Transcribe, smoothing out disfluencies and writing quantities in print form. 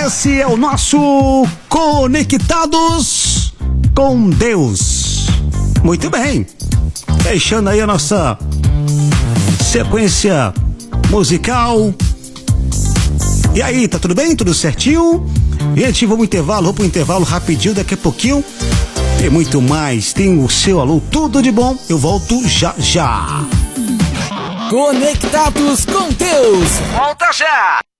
Esse é o nosso Conectados com Deus. Muito bem. Fechando aí a nossa sequência musical. E aí, tá tudo bem? Tudo certinho? Gente, vamos pro intervalo rapidinho, daqui a pouquinho tem muito mais, tem o seu alô, tudo de bom, eu volto já já. Conectados com Deus, volta já!